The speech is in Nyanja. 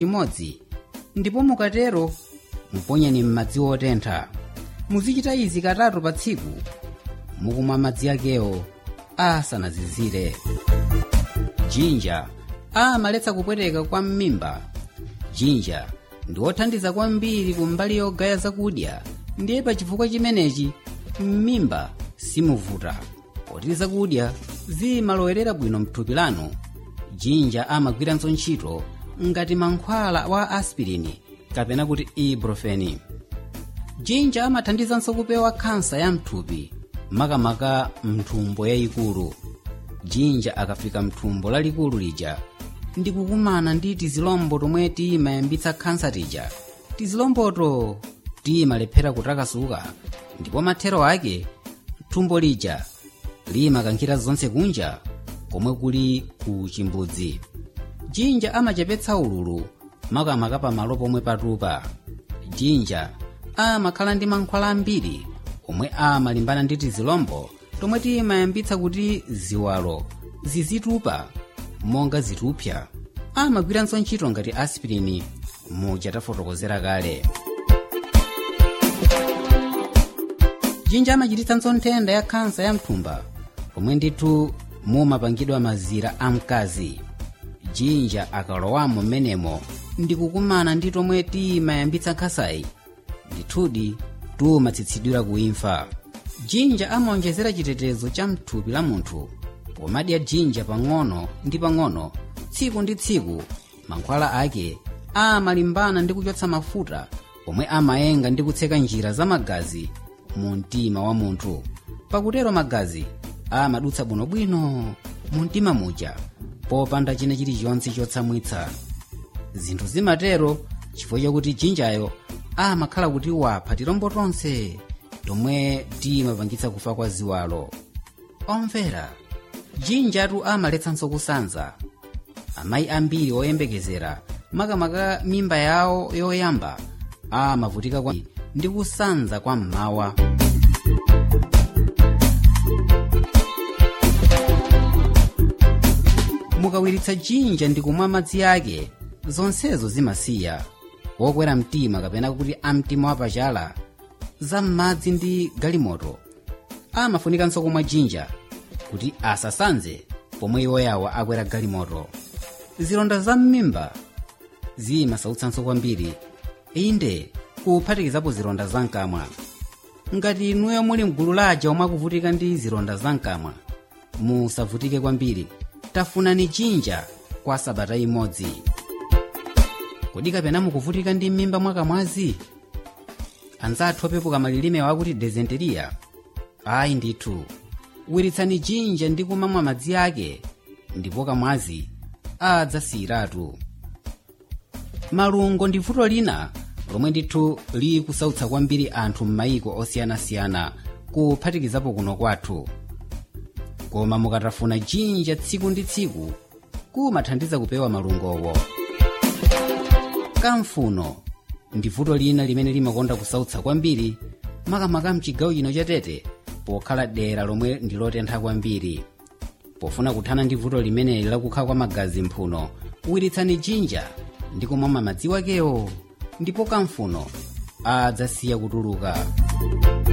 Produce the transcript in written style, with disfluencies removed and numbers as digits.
imodzi, ndipo mukatero muponyeni m'madzi otentha. Muzichita izi katatu pa tsiku, mukumwa madzi akewo asanazizire. Jinja amaletsa kupweteka kwa m'mimba. Jinja ndi othandiza kwambiri kumbali yogaya zakudya, ndiye pa chifukwa chimenechi m'mimba simuvuta poti zakudya zimalowerera bwino mthupi lanu. Jinja amagwiranso ntchito ngati mankhwala wa aspirini kapena kuti ibuprofen. Jinja amathandizanso kupewa khansa ya mthupi, makamaka mthumbo yayikulu. Jinja akafika mthumbo lalikulu lija ndi kukumana ndi tizilombo tomwe timayambitsa khansa tija, tizilomboto timalephera kutakasuka, ndipo mathero ake thumbo lija limakankhira zonse kunja komwe kuli ku chimbudzi. Jinja amachepetsa ululu makamaka pamalo pomwe patupa. Jinja amakhala ndi mankhwala ambiri omwe amalimbana ndi tizilombo tomwe timayambitsa kuti ziwalo zizitupa monga zitupsa. Amagwiranso ntchito ngati aspirini muja tafotokozera kale. Jinja amachititsanso nthenda ya khansa ya mthumba pomwe ndithu mumapangidwa mazira a mkazi. Jinja akalowamo m'menemo ndi kukumana ndi tomwe timayambitsa khansayi, ndithudi tumatsitsidwira kuimfa. Jinja amaonjezera chitetezo cha mthupi la munthu. Pomadya jinja pang'ono ndi pang'ono tsiku ndi tsiku, mankhwala ake amalimbana ndi kuchotsa mafuta omwe amayenga ndi kutseka njira za magazi mu mtima wa munthu. Pakutero magazi amadutsa bwinobwino mu mtima muja popanda china chilichonse chotsamwitsa. Zinthu zimatero chifukwa chakuti jinjayo amakhala kuti wapha tilombo tonse tomwe timapangitsa kufa kwa ziwalo. Omvera, jinjatu amaletsanso kusanza. Amayi ambiri oyembekezera makamaka mimba yawo yoyamba amavutika ndi kusanza kwa mmawa. Mukawiritsa jinja ndi kumwa madzi ake, zonsezo zimasiya. Wokwera mtima kapena kuti amtima wapachala, za m'madzi ndi galimoto amafunikanso kumwa jinja kuti asasanze pomwe iwoyawa akwera galimoto. Zilonda za m'mimba zimasautsanso kwambiri, inde kuphatikizapo zilonda za mkamwa. Ngati inuyo muli mgulu laja omwe akuvutika ndi zilonda za mkamwa, musavutike kwambiri, tafunani jinja kwa sabata imodzi. Kodi kapena mukuvutika ndi m'mimba mwakamwazi? Anzathu opepuka malilime wakuti dysenteria. Ayi ndithu, wiritsani jinja ndi kumamwa madzi ake, ndipo kamwazi adzasiyiratu. Malungo ndi vuto lina lomwe ndithu likusautsa kwambiri anthu m'mayiko osiyanasiyana kuphatikizapo kuno kwathu. Koma mukatafuna jinja tsiku ndi tsiku kumathandiza kupewa malungowo. Kamfuno ndi vuto lina limene limakonda kusautsa kwambiri makamaka mchigawo chino cha Tete, pokhala dera lomwe ndi lotentha kwambiri. Pofuna kuthana ndi vuto limeneli lakukhala kwa magazi mphuno, wiritsani jinja ndi kumwa madzi akewo, ndipo kamfuno adzasiya kutuluka.